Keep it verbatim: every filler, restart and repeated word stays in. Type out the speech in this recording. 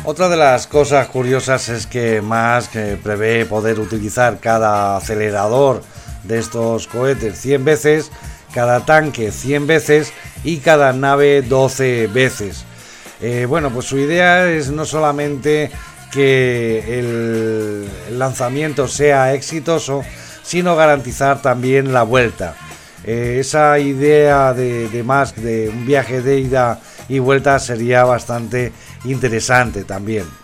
Otra de las cosas curiosas es que Musk eh, prevé poder utilizar cada acelerador de estos cohetes cien veces, cada tanque cien veces y cada nave doce veces. Eh, bueno, pues su idea es no solamente que el lanzamiento sea exitoso, sino garantizar también la vuelta. Eh, esa idea de, de Musk de un viaje de ida y vuelta sería bastante interesante también.